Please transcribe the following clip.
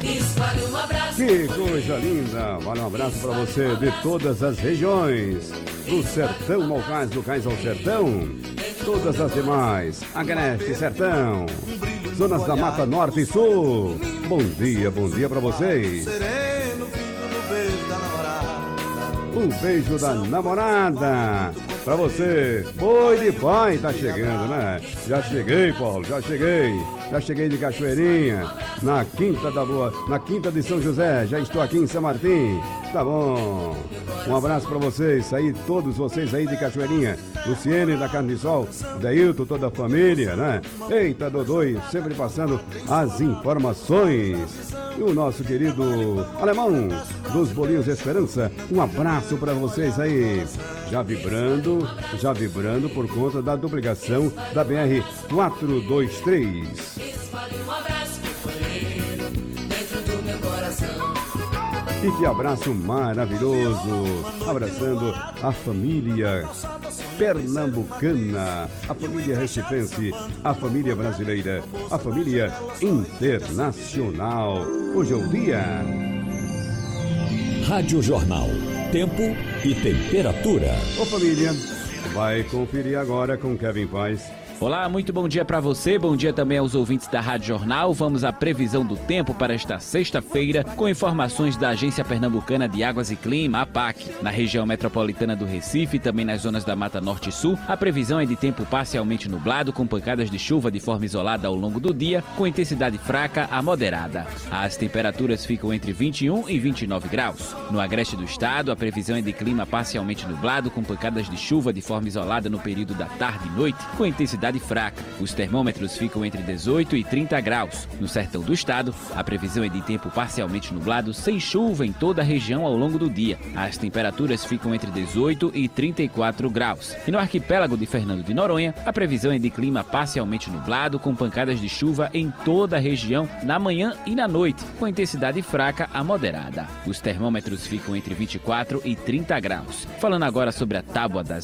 Espalhe um abraço. Que coisa linda! Vale um abraço para você de todas as regiões. Do sertão ao cais, do cais ao sertão. Todas as demais. Agreste, sertão. Zonas da Mata Norte e Sul. Bom dia para vocês. Um beijo da namorada pra você. Boi de pai, tá chegando, né? Já cheguei, Paulo, já cheguei. Já cheguei de Cachoeirinha, na Quinta de São José. Já estou aqui em São Martim. Tá bom. Um abraço pra vocês aí, todos vocês aí de Cachoeirinha. Luciene da Carne de Sol, Deilton, toda a família, né? Eita, Dodói, sempre passando as informações. E o nosso querido Alemão dos Bolinhos Esperança, um abraço pra vocês aí. Já vibrando por conta da duplicação da BR-423. Espalhe um abraço dentro do meu coração. E que abraço maravilhoso, abraçando a família pernambucana, a família recifense, a família brasileira, a família internacional. Hoje é o dia. Rádio Jornal, tempo e temperatura. Ô família, vai conferir agora com Kevin Paz. Olá, muito bom dia para você, bom dia também aos ouvintes da Rádio Jornal. Vamos à previsão do tempo para esta sexta-feira, com informações da Agência Pernambucana de Águas e Clima, APAC. Na região metropolitana do Recife e também nas zonas da Mata Norte e Sul, a previsão é de tempo parcialmente nublado, com pancadas de chuva de forma isolada ao longo do dia, com intensidade fraca a moderada. As temperaturas ficam entre 21 e 29 graus. No agreste do estado, a previsão é de clima parcialmente nublado, com pancadas de chuva de forma isolada no período da tarde e noite, com intensidade fraca. Os termômetros ficam entre 18 e 30 graus. No sertão do estado, a previsão é de tempo parcialmente nublado, sem chuva em toda a região ao longo do dia. As temperaturas ficam entre 18 e 34 graus. E no arquipélago de Fernando de Noronha, a previsão é de clima parcialmente nublado, com pancadas de chuva em toda a região na manhã e na noite, com intensidade fraca a moderada. Os termômetros ficam entre 24 e 30 graus. Falando agora sobre a tábua das